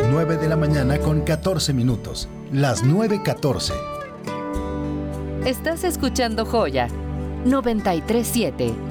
9 de la mañana con 14 minutos. Las 9:14. Estás escuchando Joya 93.7.